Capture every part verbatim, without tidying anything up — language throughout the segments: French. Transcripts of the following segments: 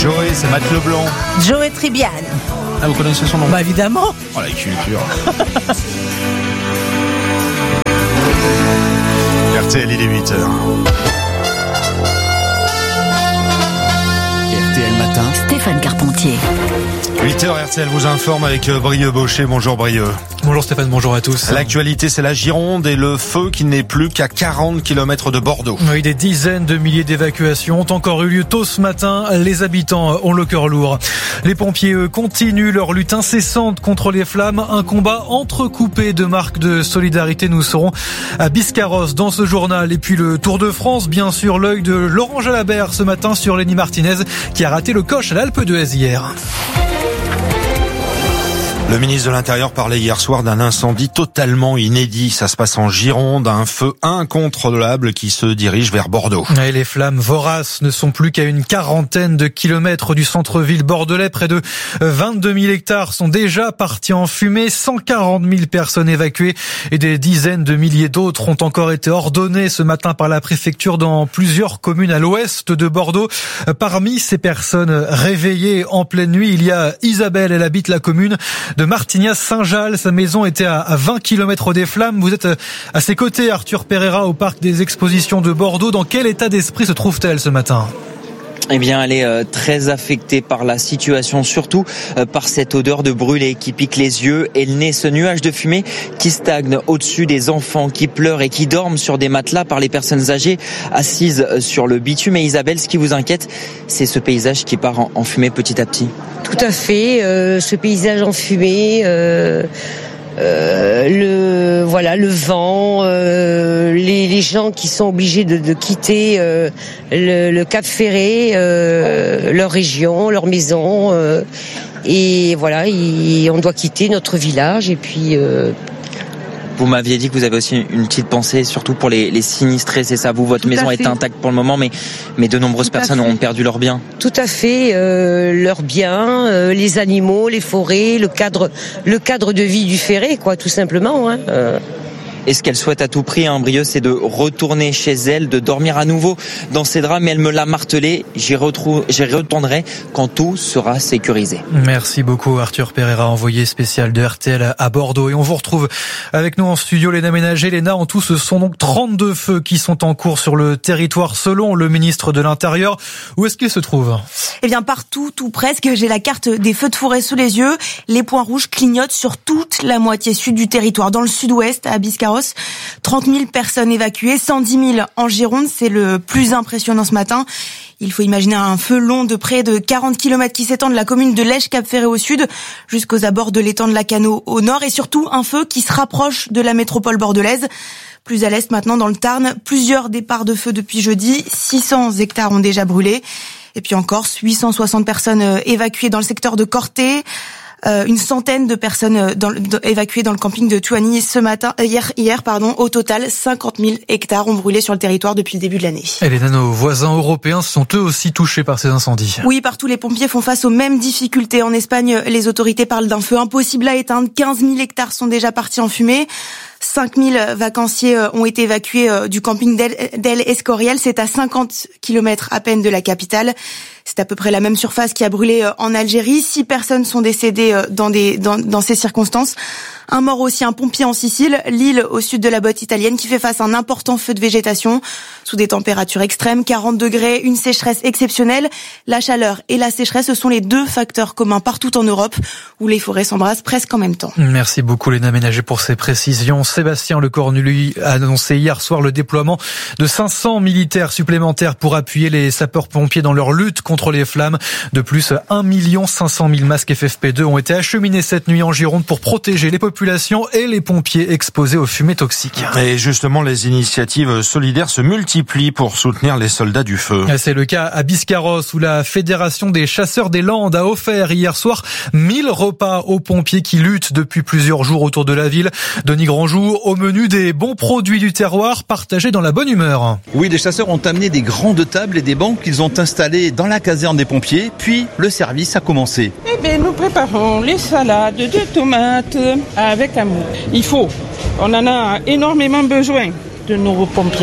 Joey, c'est Matt Leblanc. Joey Tribbiani. Ah, vous connaissez son nom? Bah évidemment. Oh la culture. R T L, il est huit heures. R T L Matin. Stéphane Carpentier. huit heures, R T L vous informe avec Brieux Baucher. Bonjour Brieux. Bonjour Stéphane, bonjour à tous. L'actualité, c'est la Gironde et le feu qui n'est plus qu'à quarante kilomètres de Bordeaux. Oui, des dizaines de milliers d'évacuations ont encore eu lieu tôt ce matin. Les habitants ont le cœur lourd. Les pompiers, eux, continuent leur lutte incessante contre les flammes. Un combat entrecoupé de marques de solidarité. Nous serons à Biscarrosse dans ce journal. Et puis le Tour de France, bien sûr, l'œil de Laurent Jalabert ce matin sur Lenny Martinez qui a raté le coche à l'Alpe d'Huez hier. Le ministre de l'Intérieur parlait hier soir d'un incendie totalement inédit. Ça se passe en Gironde, un feu incontrôlable qui se dirige vers Bordeaux. Et les flammes voraces ne sont plus qu'à une quarantaine de kilomètres du centre-ville bordelais. Près de vingt-deux mille hectares sont déjà partis en fumée, cent quarante mille personnes évacuées et des dizaines de milliers d'autres ont encore été ordonnées ce matin par la préfecture dans plusieurs communes à l'ouest de Bordeaux. Parmi ces personnes réveillées en pleine nuit, il y a Isabelle, elle habite la commune de Martignas-Saint-Jalles. Sa maison était à vingt kilomètres des flammes. Vous êtes à ses côtés, Arthur Pereira, au parc des expositions de Bordeaux. Dans quel état d'esprit se trouve-t-elle ce matin ? Eh bien, elle est euh, très affectée par la situation, surtout euh, par cette odeur de brûlé qui pique les yeux et le nez. Ce nuage de fumée qui stagne au-dessus des enfants qui pleurent et qui dorment sur des matelas par les personnes âgées assises sur le bitume. Et Isabelle, ce qui vous inquiète, c'est ce paysage qui part en, en fumée petit à petit. Tout à fait, euh, ce paysage en fumée, euh, euh, le voilà, le vent, euh, les, les gens qui sont obligés de, de quitter euh, le, le Cap Ferré, euh, leur région, leur maison, euh, et voilà, y, on doit quitter notre village et puis. Euh, Vous m'aviez dit que vous avez aussi une petite pensée, surtout pour les, les sinistrés, c'est ça. Vous, votre Tout maison est intacte pour le moment, mais, mais de nombreuses Tout personnes ont perdu leurs biens. Tout à fait, euh, leurs biens, euh, les animaux, les forêts, le cadre, le cadre de vie du Ferré, quoi, tout simplement. Hein, euh. Et ce qu'elle souhaite à tout prix, hein, Brieux, c'est de retourner chez elle, de dormir à nouveau dans ses draps. Mais elle me l'a martelé, j'y, retrou- j'y retournerai quand tout sera sécurisé. Merci beaucoup Arthur Pereira, envoyé spécial de R T L à Bordeaux. Et on vous retrouve avec nous en studio Léna Ménager. Léna, en tout, ce sont donc trente-deux feux qui sont en cours sur le territoire selon le ministre de l'Intérieur. Où est-ce qu'ils se trouvent ? Eh bien partout, tout presque. J'ai la carte des feux de forêt sous les yeux. Les points rouges clignotent sur toute la moitié sud du territoire. Dans le sud-ouest, à Biscarrosse, trente mille personnes évacuées, cent dix mille en Gironde. C'est le plus impressionnant ce matin. Il faut imaginer un feu long de près de quarante kilomètres qui s'étend de la commune de Lège-Cap-Ferré au sud jusqu'aux abords de l'étang de la Cano au nord, et surtout un feu qui se rapproche de la métropole bordelaise. Plus à l'est maintenant dans le Tarn, plusieurs départs de feu depuis jeudi, six cents hectares ont déjà brûlé. Et puis en Corse, huit cent soixante personnes évacuées dans le secteur de Corté. Euh, une centaine de personnes dans, de, évacuées dans le camping de Touani ce matin, euh, hier, hier, pardon. Au total, cinquante mille hectares ont brûlé sur le territoire depuis le début de l'année. Et les nos voisins européens sont eux aussi touchés par ces incendies. Oui, partout les pompiers font face aux mêmes difficultés. En Espagne, les autorités parlent d'un feu impossible à éteindre. quinze mille hectares sont déjà partis en fumée. cinq mille vacanciers ont été évacués du camping d'El, d'El Escorial. C'est à cinquante kilomètres à peine de la capitale. C'est à peu près la même surface qui a brûlé en Algérie. Six personnes sont décédées dans, des, dans, dans ces circonstances. Un mort aussi, un pompier en Sicile, l'île au sud de la botte italienne qui fait face à un important feu de végétation. Sous des températures extrêmes, quarante degrés, une sécheresse exceptionnelle. La chaleur et la sécheresse, ce sont les deux facteurs communs partout en Europe où les forêts s'embrasent presque en même temps. Merci beaucoup Léna Ménager pour ces précisions. Sébastien Lecornu, lui, a annoncé hier soir le déploiement de cinq cents militaires supplémentaires pour appuyer les sapeurs-pompiers dans leur lutte contre les flammes. De plus, un million cinq cent mille masques F F P deux ont été acheminés cette nuit en Gironde pour protéger les populations et les pompiers exposés aux fumées toxiques. Et justement, les initiatives solidaires se multiplient pour soutenir les soldats du feu. C'est le cas à Biscarrosse où la Fédération des chasseurs des Landes a offert hier soir mille repas aux pompiers qui luttent depuis plusieurs jours autour de la ville. Denis Grandjour, au menu des bons produits du terroir partagés dans la bonne humeur. Oui, les chasseurs ont amené des grandes tables et des bancs qu'ils ont installés dans la caserne des pompiers, puis le service a commencé. Eh bien, nous préparons les salades de tomates avec amour. Il faut, on en a énormément besoin de nos pompiers.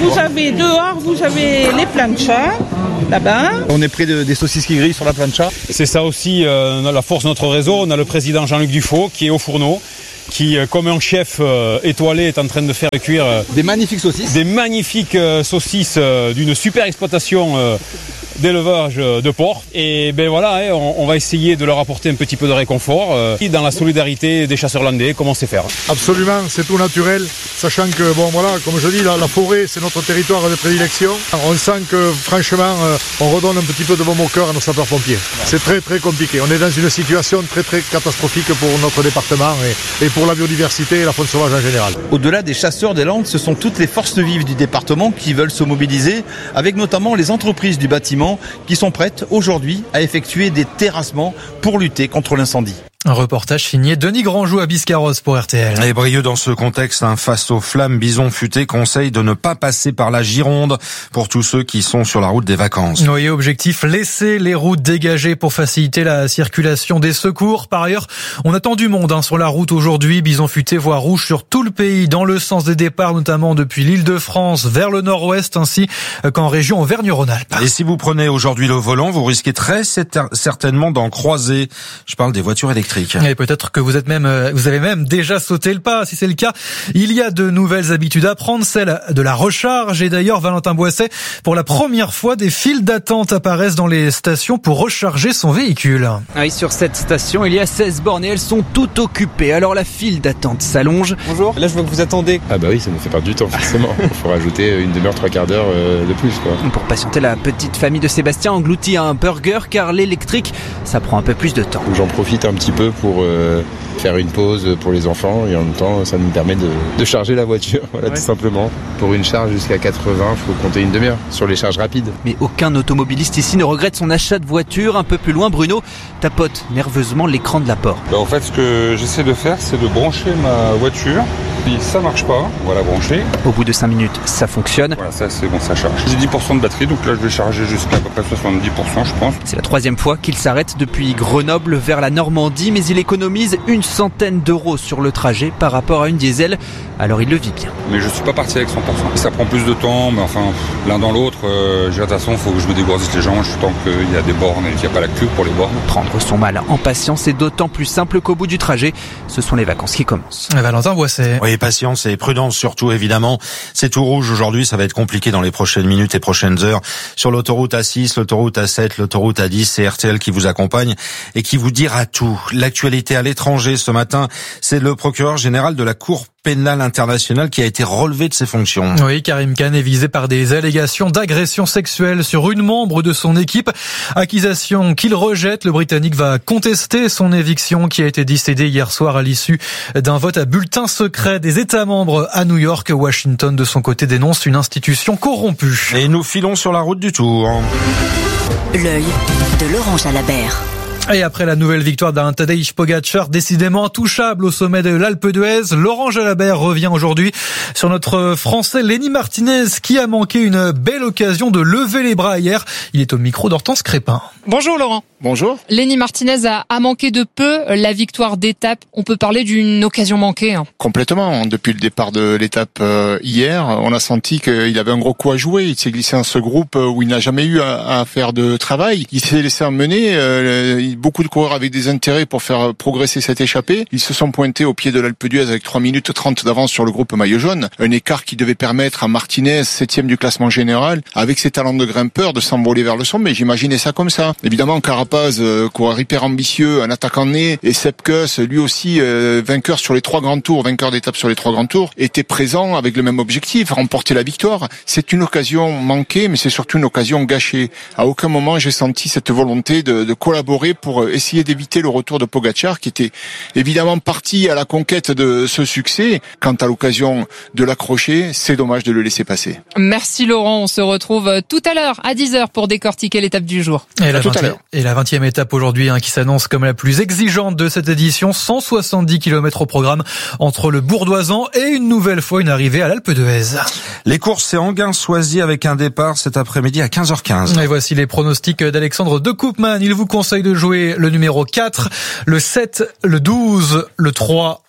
Vous avez dehors, vous avez les planchas, là-bas. On est près de, des saucisses qui grillent sur la plancha. C'est ça aussi euh, la force de notre réseau. On a le président Jean-Luc Dufaux qui est au fourneau, qui, comme un chef euh, étoilé, est en train de faire cuire euh, des magnifiques saucisses. Des magnifiques euh, saucisses euh, d'une super exploitation euh, d'élevage euh, de porc. Et ben voilà, hein, on, on va essayer de leur apporter un petit peu de réconfort euh, dans la solidarité des chasseurs landais, comme on sait faire. Absolument, c'est tout naturel, sachant que, bon voilà, comme je dis, la, la forêt, c'est notre territoire de prédilection. On sent que, franchement, euh, on redonne un petit peu de baume au cœur à nos sapeurs-pompiers. C'est très très compliqué. On est dans une situation très très catastrophique pour notre département et, et pour la biodiversité et la faune sauvage en général. Au-delà des chasseurs des Landes, ce sont toutes les forces vives du département qui veulent se mobiliser, avec notamment les entreprises du bâtiment qui sont prêtes aujourd'hui à effectuer des terrassements pour lutter contre l'incendie. Un reportage signé Denis Grandjou à Biscarrosse pour R T L. Et Brieux, dans ce contexte, hein, face aux flammes, Bison Futé conseille de ne pas passer par la Gironde pour tous ceux qui sont sur la route des vacances. Oui, objectif, laisser les routes dégagées pour faciliter la circulation des secours. Par ailleurs, on attend du monde hein, sur la route aujourd'hui. Bison Futé voit rouge sur tout le pays, dans le sens des départs, notamment depuis l'Île-de-France vers le nord-ouest, ainsi qu'en région Auvergne-Rhône-Alpes. Et si vous prenez aujourd'hui le volant, vous risquez très certainement d'en croiser. Je parle des voitures électriques. Et peut-être que vous êtes même, vous avez même déjà sauté le pas. Si c'est le cas, il y a de nouvelles habitudes à prendre, celle de la recharge. Et d'ailleurs, Valentin Boisset, pour la première fois, des files d'attente apparaissent dans les stations pour recharger son véhicule. Oui, sur cette station, il y a seize bornes et elles sont toutes occupées. Alors la file d'attente s'allonge. Bonjour, là je vois que vous attendez. Ah bah oui, ça nous fait perdre du temps forcément. Il faut rajouter une demi-heure, trois quarts d'heure de plus, quoi. Pour patienter, la petite famille de Sébastien engloutit un burger car l'électrique, ça prend un peu plus de temps. J'en profite un petit peu pour euh, faire une pause pour les enfants et en même temps ça nous permet de, de charger la voiture, voilà, ouais. Tout simplement. Pour une charge jusqu'à quatre-vingts, il faut compter une demi-heure sur les charges rapides. Mais aucun automobiliste ici ne regrette son achat de voiture. Un peu plus loin, Bruno tapote nerveusement l'écran de la porte. Bah, en fait, ce que j'essaie de faire, c'est de brancher ma voiture. Si ça marche pas, on va la brancher. Au bout de cinq minutes, ça fonctionne. Voilà, ça c'est bon, ça charge. J'ai dix pour cent de batterie, donc là je vais charger jusqu'à à peu près soixante-dix pour cent, je pense. C'est la troisième fois qu'il s'arrête depuis Grenoble vers la Normandie, mais il économise une centaine d'euros sur le trajet par rapport à une diesel. Alors il le vit bien. Mais je suis pas parti avec cent pour cent. Ça prend plus de temps, mais enfin, l'un dans l'autre, euh, de toute façon, il faut que je me dégourdisse les jambes, tant qu'il y a des bornes et qu'il n'y a pas la queue pour les bornes. Prendre son mal en patience est d'autant plus simple qu'au bout du trajet, ce sont les vacances qui commencent. Valentin Boisset. Oui, patience et prudence surtout, évidemment. C'est tout rouge aujourd'hui, ça va être compliqué dans les prochaines minutes et prochaines heures. Sur l'autoroute A six, l'autoroute A sept, l'autoroute A dix, c'est R T L qui vous accompagne et qui vous dira tout. L'actualité à l'étranger ce matin, c'est le procureur général de la Cour pénale internationale qui a été relevé de ses fonctions. Oui, Karim Khan est visé par des allégations d'agression sexuelle sur une membre de son équipe. Accusation qu'il rejette. Le Britannique va contester son éviction qui a été décidée hier soir à l'issue d'un vote à bulletin secret des États membres à New York. Washington, de son côté, dénonce une institution corrompue. Et nous filons sur la route du Tour. L'œil de Laurent Jalabert. Et après la nouvelle victoire d'un Tadej Pogačar décidément intouchable au sommet de l'Alpe d'Huez, Laurent Jalabert revient aujourd'hui sur notre Français Lenny Martinez qui a manqué une belle occasion de lever les bras hier. Il est au micro d'Hortense Crépin. Bonjour Laurent. Bonjour. Lenny Martinez a, a manqué de peu la victoire d'étape. On peut parler d'une occasion manquée. Hein. Complètement. Depuis le départ de l'étape euh, hier, on a senti qu'il avait un gros coup à jouer. Il s'est glissé dans ce groupe où il n'a jamais eu à, à faire de travail. Il s'est laissé emmener. Euh, beaucoup de coureurs avec des intérêts pour faire progresser cette échappée. Ils se sont pointés au pied de l'Alpe d'Huez avec trois minutes trente d'avance sur le groupe maillot jaune. Un écart qui devait permettre à Martinez, septième du classement général, avec ses talents de grimpeur, de s'envoler vers le sommet. J'imaginais ça comme ça. Évidemment, Carapaz, euh, coureur hyper ambitieux, un attaquant né, et Sepp Kuss, lui aussi euh, vainqueur sur les trois grands tours, vainqueur d'étape sur les trois grands tours, était présent avec le même objectif, remporter la victoire. C'est une occasion manquée, mais c'est surtout une occasion gâchée. À aucun moment j'ai senti cette volonté de, de collaborer pour essayer d'éviter le retour de Pogačar, qui était évidemment parti à la conquête de ce succès. Quant à l'occasion de l'accrocher, c'est dommage de le laisser passer. Merci Laurent, on se retrouve tout à l'heure à dix heures pour décortiquer l'étape du jour. Et la, vingtième, et la vingtième étape aujourd'hui hein, qui s'annonce comme la plus exigeante de cette édition, cent soixante-dix kilomètres au programme entre le Bourdoisan et une nouvelle fois une arrivée à l'Alpe d'Huez. Les courses, c'est Enghien-Soisy avec un départ cet après-midi à quinze heures quinze. Et voici les pronostics d'Alexandre de Koopman. Il vous conseille de jouer le numéro quatre, le sept, le douze, le trois,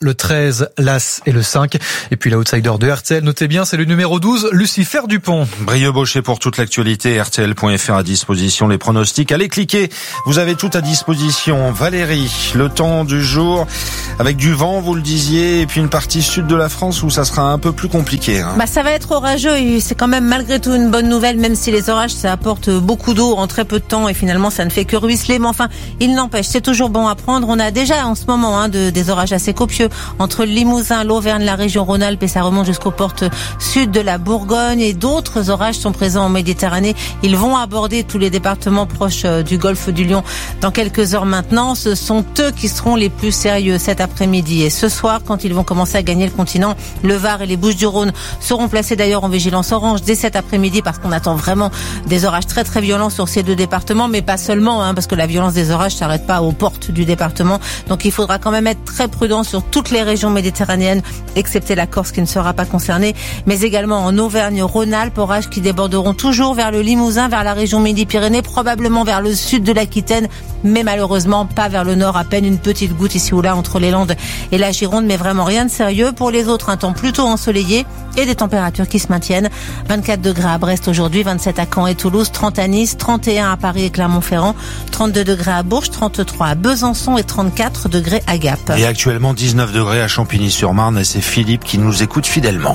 le treize, l'As et le cinq. Et puis l'outsider de R T L, notez bien, c'est le numéro douze, Lucifer Dupont. Brieux Baucher pour toute l'actualité, R T L point F R à disposition, les pronostics. Allez cliquer, vous avez tout à disposition. Valérie, le temps du jour avec du vent, vous le disiez, et puis une partie sud de la France où ça sera un peu plus compliqué. Hein. Bah ça va être orageux et c'est quand même malgré tout une bonne nouvelle, même si les orages ça apporte beaucoup d'eau en très peu de temps et finalement ça ne fait que ruisseler. Mais enfin, il n'empêche, c'est toujours bon à prendre. On a déjà en ce moment hein, de, des orages assez copieux entre le Limousin, l'Auvergne, la région Rhône-Alpes et ça remonte jusqu'aux portes sud de la Bourgogne. Et d'autres orages sont présents en Méditerranée. Ils vont aborder tous les départements proches du golfe du Lion dans quelques heures maintenant. Ce sont eux qui seront les plus sérieux cet après-midi. Et ce soir, quand ils vont commencer à gagner le continent, le Var et les Bouches-du-Rhône seront placés d'ailleurs en vigilance orange dès cet après-midi parce qu'on attend vraiment des orages très très violents sur ces deux départements, mais pas seulement, hein, parce que la violence des orages s'arrête pas aux portes du département. Donc il faudra quand même être très prudent sur toutes les régions méditerranéennes, excepté la Corse qui ne sera pas concernée, mais également en Auvergne-Rhône-Alpes, orages qui déborderont toujours vers le Limousin, vers la région Midi-Pyrénées, probablement vers le sud de l'Aquitaine, mais malheureusement pas vers le nord, à peine une petite goutte ici ou là entre les Landes et la Gironde, mais vraiment rien de sérieux. Pour les autres, un temps plutôt ensoleillé et des températures qui se maintiennent. vingt-quatre degrés à Brest aujourd'hui, vingt-sept à Caen et Toulouse, trente à Nice, trente et un à Paris et Clermont-Ferrand, trente-deux degrés à Bourges, trente-trois à Besançon et trente-quatre degrés à Gap. Et actuellement dix-neuf degrés à Champigny-sur-Marne et c'est Philippe qui nous écoute fidèlement.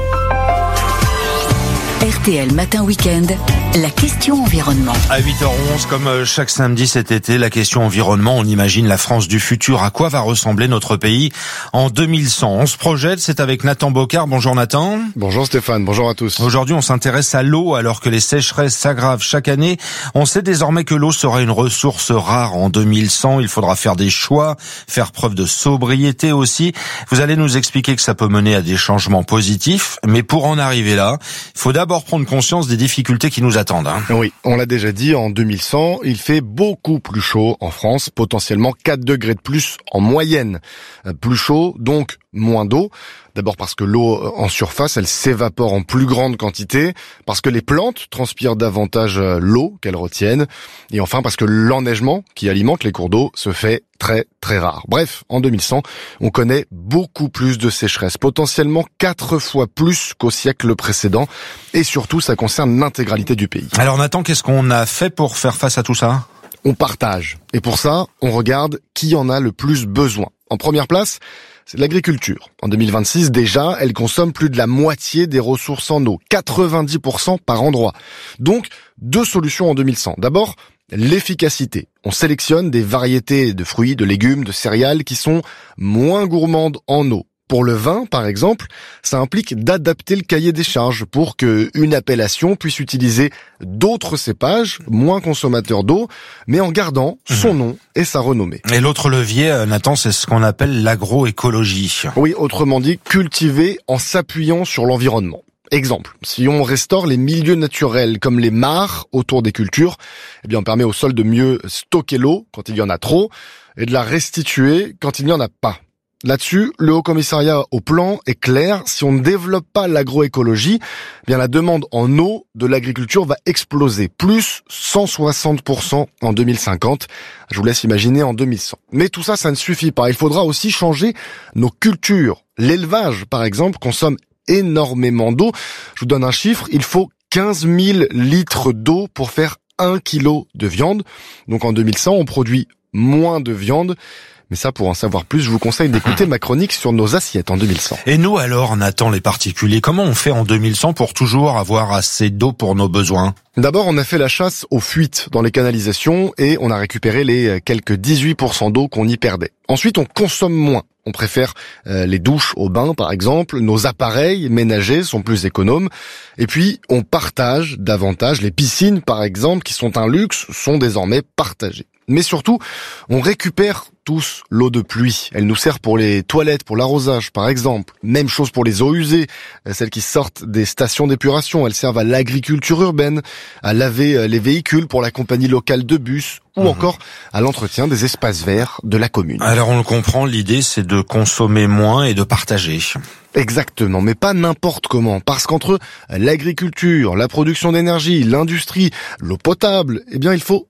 R T L Matin Week-end, la question environnement. À huit heures onze, comme chaque samedi cet été, la question environnement, on imagine la France du futur. À quoi va ressembler notre pays en deux mille cent? On se projette, c'est avec Nathan Bocard. Bonjour Nathan. Bonjour Stéphane, bonjour à tous. Aujourd'hui, on s'intéresse à l'eau alors que les sécheresses s'aggravent chaque année. On sait désormais que l'eau sera une ressource rare en deux mille cent. Il faudra faire des choix, faire preuve de sobriété aussi. Vous allez nous expliquer que ça peut mener à des changements positifs. Mais pour en arriver là, il faut d'abord prendre conscience des difficultés qui nous attendent. Hein. Oui, on l'a déjà dit, en deux mille cent, il fait beaucoup plus chaud en France, potentiellement quatre degrés de plus en moyenne. Plus chaud, donc moins d'eau. D'abord parce que l'eau en surface, elle s'évapore en plus grande quantité, parce que les plantes transpirent davantage l'eau qu'elles retiennent, et enfin parce que l'enneigement qui alimente les cours d'eau se fait très très rare. Bref, en deux mille cent, on connaît beaucoup plus de sécheresse, potentiellement quatre fois plus qu'au siècle précédent, et surtout ça concerne l'intégralité du pays. Alors Nathan, qu'est-ce qu'on a fait pour faire face à tout ça ? On partage, et pour ça, on regarde qui en a le plus besoin. En première place, c'est l'agriculture. En deux mille vingt-six, déjà, elle consomme plus de la moitié des ressources en eau, quatre-vingt-dix pour cent par endroit. Donc, deux solutions en deux mille cent. D'abord, l'efficacité. On sélectionne des variétés de fruits, de légumes, de céréales qui sont moins gourmandes en eau. Pour le vin, par exemple, ça implique d'adapter le cahier des charges pour qu'une appellation puisse utiliser d'autres cépages, moins consommateurs d'eau, mais en gardant son nom et sa renommée. Et l'autre levier, Nathan, c'est ce qu'on appelle l'agroécologie. Oui, autrement dit, cultiver en s'appuyant sur l'environnement. Exemple, si on restaure les milieux naturels comme les mares autour des cultures, eh bien on permet au sol de mieux stocker l'eau quand il y en a trop et de la restituer quand il n'y en a pas. Là-dessus, le Haut Commissariat au Plan est clair. Si on ne développe pas l'agroécologie, eh bien la demande en eau de l'agriculture va exploser. Plus cent soixante pour cent en deux mille cinquante. Je vous laisse imaginer en deux mille cent. Mais tout ça, ça ne suffit pas. Il faudra aussi changer nos cultures. L'élevage, par exemple, consomme énormément d'eau. Je vous donne un chiffre. Il faut quinze mille litres d'eau pour faire un kilo de viande. Donc en deux mille cent, on produit moins de viande. Mais ça, pour en savoir plus, je vous conseille d'écouter ma chronique sur nos assiettes en deux mille cent. Et nous alors, Nathan, les particuliers, comment on fait en deux mille cent pour toujours avoir assez d'eau pour nos besoins ? D'abord, on a fait la chasse aux fuites dans les canalisations et on a récupéré les quelques dix-huit pour cent d'eau qu'on y perdait. Ensuite, on consomme moins. On préfère euh, les douches au bain, par exemple. Nos appareils ménagers sont plus économes. Et puis, on partage davantage. Les piscines, par exemple, qui sont un luxe, sont désormais partagées. Mais surtout, on récupère tous l'eau de pluie. Elle nous sert pour les toilettes, pour l'arrosage, par exemple. Même chose pour les eaux usées, celles qui sortent des stations d'épuration. Elles servent à l'agriculture urbaine, à laver les véhicules pour la compagnie locale de bus, ou mmh. encore à l'entretien des espaces verts de la commune. Alors on le comprend, l'idée c'est de consommer moins et de partager. Exactement, mais pas n'importe comment, parce qu'entre l'agriculture, la production d'énergie, l'industrie, l'eau potable, eh bien il faut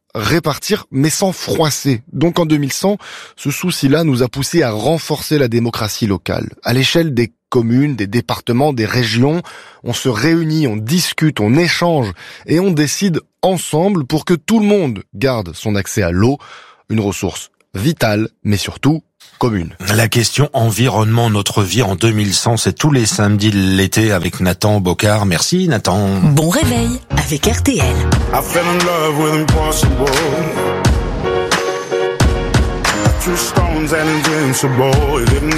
répartir, mais sans froisser. Donc en deux mille cent, ce souci-là nous a poussé à renforcer la démocratie locale. À l'échelle des communes, des départements, des régions, on se réunit, on discute, on échange et on décide ensemble pour que tout le monde garde son accès à l'eau, une ressource vitale, mais surtout commune. La question environnement, notre vie en deux mille cent, c'est tous les samedis de l'été avec Nathan Bocard. Merci Nathan. Bon réveil avec R T L. I fell in love with impossible. Two stones and invincible.